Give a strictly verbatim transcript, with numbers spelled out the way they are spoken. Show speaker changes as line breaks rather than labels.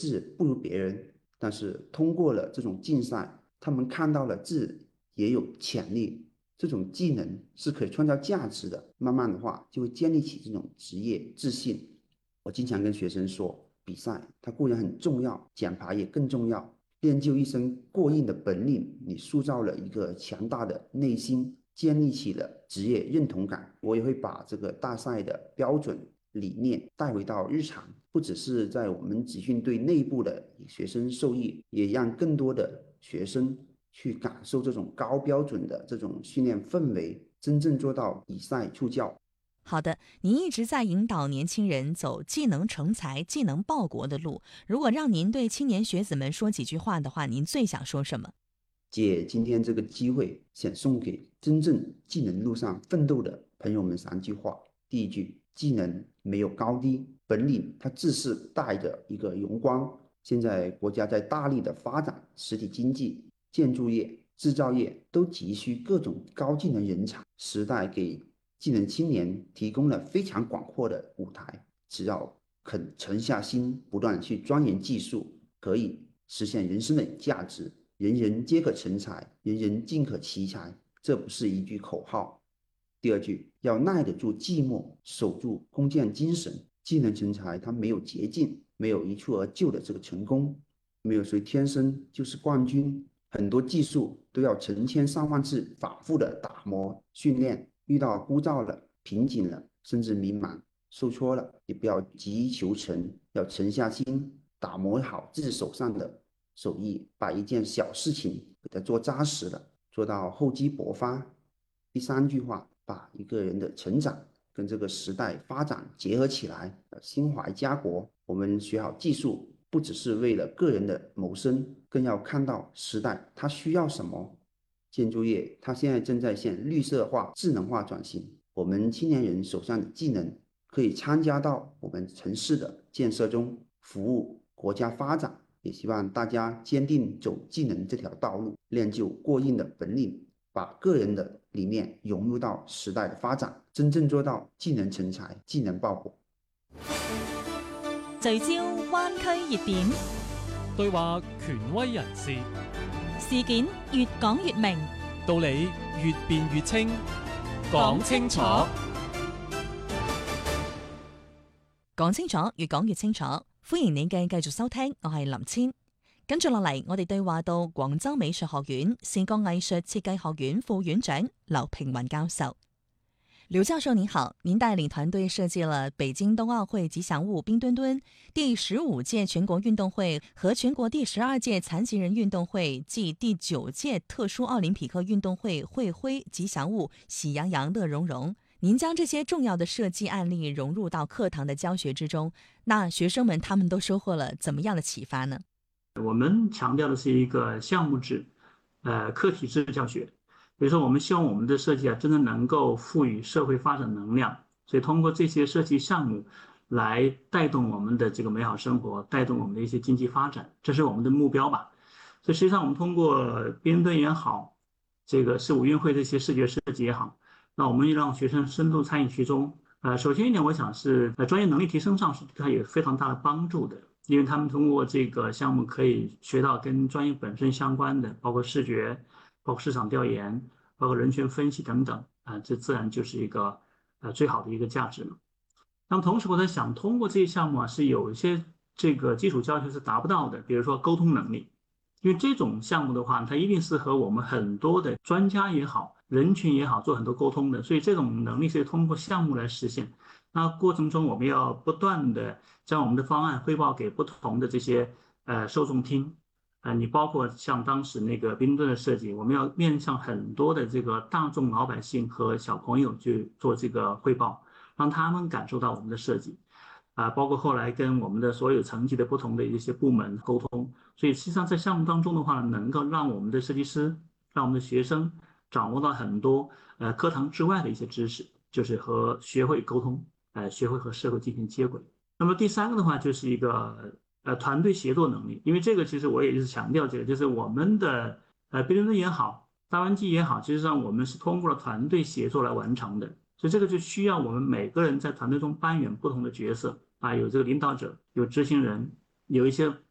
字不如别人，但是通过了这种竞赛，他们看到了字也有潜力，这种技能是可以创造价值的。慢慢的话，就会建立起这种职业自信。我经常跟学生说，比赛它固然很重要，奖牌也更重要。练就一身过硬的本领，你塑造了一个强大的内心，建立起了职业认同感。我也会把这个大赛的标准理念带回到日常，不只是在我们集训队内部的学生受益，也让更多的学生去感受这种高标准的这种训练氛围，真正做到以赛促教。
好的，您一直在引导年轻人走技能成才、技能报国的路。如果让您对青年学子们说几句话的话，您最想说什么？
借今天这个机会，想送给真正技能路上奋斗的朋友们三句话。第一句，技能没有高低，本领它自是带着一个荣光。现在国家在大力的发展实体经济、建筑业、制造业，都急需各种高技能人才。时代给技能青年提供了非常广阔的舞台，只要肯沉下心，不断去钻研技术，可以实现人生的价值。人人皆可成才，人人尽可奇才，这不是一句口号。第二句，要耐得住寂寞，守住工匠精神。技能成才，它没有捷径，没有一蹴而就的这个成功，没有谁天生就是冠军。很多技术都要成千上万次反复的打磨训练，遇到枯燥了、瓶颈了，甚至迷茫、受挫了，也不要急于求成，要沉下心，打磨好自己手上的手艺，把一件小事情给它做扎实了，做到厚积薄发。第三句话，把一个人的成长跟这个时代发展结合起来，心怀家国。我们学好技术，不只是为了个人的谋生，更要看到时代它需要什么。建筑业它现在正在向绿色化、智能化转型，我们青年人手上的技能可以参加到我们城市的建设中，服务国家发展。也希望大家坚定走技能这条道路，练就过硬的本领，把个人的理念融入到时代的發展，真正做到技能成才、技能報國。
聚焦灣區熱點，
對話權威人士，
事件越講越明，
道理越辯越清，講清楚。
講清楚，越講越清楚。歡迎你嘅繼續收聽，我係林千。跟住落嚟，我哋對話到廣州美術學院視覺藝術設計學院副院長劉平雲教授。劉教授您好，您帶領團隊設計了北京冬奧會吉祥物冰墩墩、第十五屆全國運動會和全國第十二屆殘疾人運動會暨第九屆特殊奧林匹克運動會會徽吉祥物喜羊羊樂融融。您將這些重要的設計案例融入到課堂的教學之中，那學生們他們都收穫了怎麼樣的啟發呢？
我們強調的是一個項目制、呃課題制教學。比如說，我們希望我們的設計啊，真的能夠賦予社會發展能量，所以通過這些設計項目來帶動我們的這個美好生活，帶動我們的一些經濟發展，這是我們的目標吧。所以實際上，我們通過冰墩也好，這個十五運會這些視覺設計也好，那我們讓學生深度參與其中。呃，首先一點，我想是呃專業能力提升上是對他有非常大的幫助的，因為他們通過這個項目可以學到跟專業本身相關的，包括視覺、包括市場調研、包括人權分析等等啊、呃，這自然就是一個呃最好的一個價值了。那麼同時，我在想，通過這些項目啊，是有一些這個基礎教學是達不到的，比如說溝通能力，因為這種項目的話，它一定是和我們很多的專家也好、人群也好做很多溝通的，所以這種能力是通過項目來實現。那過程中，我們要不斷的將我們的方案匯報給不同的這些呃受眾聽。呃，你包括像當時那個冰墩的設計，我們要面向很多的這個大眾老百姓和小朋友去做這個匯報，讓他們感受到我們的設計。啊、呃，包括後來跟我們的所有層級的不同的一些部門溝通。所以實際上在項目當中的話，能夠讓我們的設計師、讓我們的學生掌握到很多呃課堂之外的一些知識，就是和學會溝通，呃，學會和社會進行接軌。那麼第三個的話，就是一個呃，團隊協作能力，因為這個其實我也一直強調，這個就是我們的呃，冰墩墩也好，大灣機也好，其實上我們是通過了團隊協作來完成的，所以這個就需要我們每個人在團隊中扮演不同的角色啊，有這個領導者，有執行人，有一些